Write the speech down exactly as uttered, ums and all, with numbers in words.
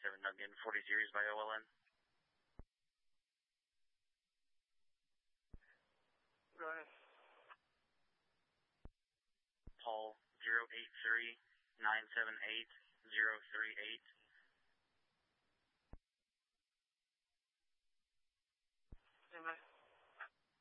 seven Duncan, forty series by O L N. Go ahead. Paul, zero eight three nine seven eight zero three eight.